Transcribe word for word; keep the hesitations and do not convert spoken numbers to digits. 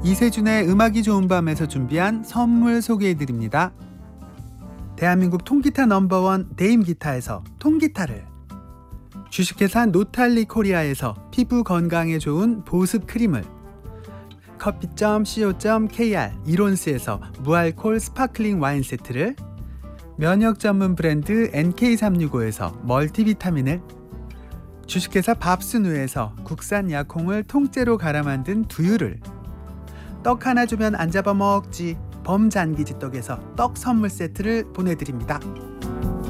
이세준의 음악이 좋은 밤에서 준비한 선물 소개해드립니다. 대한민국 통기타 넘버원 네임기타에서 통기타를, 주식회사 노탈리 코리아에서 피부 건강에 좋은 보습 크림을, 커피 점 씨오 점 케이알 이론스에서 무알콜 스파클링 와인 세트를, 면역 전문 브랜드 엔케이 삼육오에서 멀티비타민을, 주식회사 밥순우에서 국산 약콩을 통째로 갈아 만든 두유를, 떡 하나 주면 안 잡아먹지 범잔기지 떡에서 떡 선물 세트를 보내드립니다.